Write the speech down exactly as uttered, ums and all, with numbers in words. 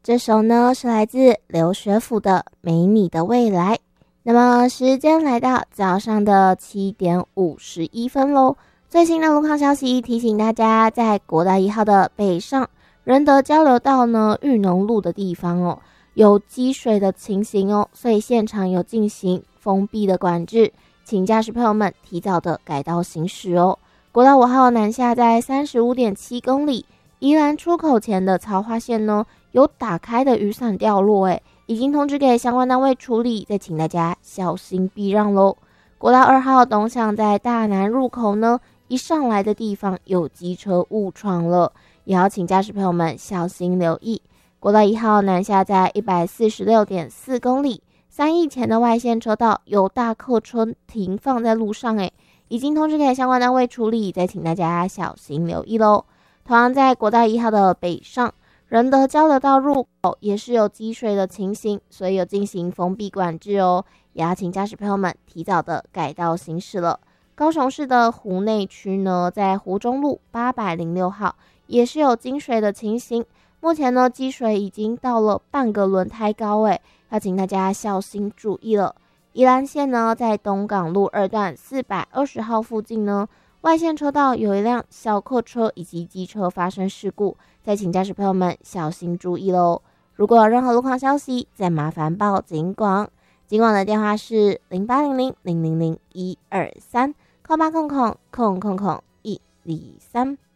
这首呢是来自刘学府的《没你的未来》。那么时间来到早上的七点五十一分喽。最新的路况消息提醒大家，在国道一号的北上仁德交流道呢裕农路的地方哦，有积水的情形哦，所以现场有进行封闭的管制，请驾驶朋友们提早的改道行驶哦。国道五号南下在 三十五点七公里，宜兰出口前的曹花线呢有打开的雨伞掉落，诶，已经通知给相关单位处理，再请大家小心避让咯。国道二号东向在大南入口呢，一上来的地方有机车误闯了，也要请驾驶朋友们小心留意。国道一号南下在 一百四十六点四公里，三义前的外线车道有大客车停放在路上，诶，已经通知给相关单位处理，再请大家小心留意咯。同样在国道一号的北上仁德交流道入口也是有积水的情形，所以有进行封闭管制哦，也要请驾驶朋友们提早的改道行驶了。高雄市的湖内区呢，在湖中路八百零六号也是有积水的情形，目前呢积水已经到了半个轮胎高，诶，要请大家小心注意了。宜兰线呢，在东港路二段四百二十号附近呢，外线车道有一辆小客车以及机车发生事故，再请驾驶朋友们小心注意咯。如果有任何路况消息，再麻烦报警广。警广的电话是零八零零零零零一二三空八空空空空空一二三。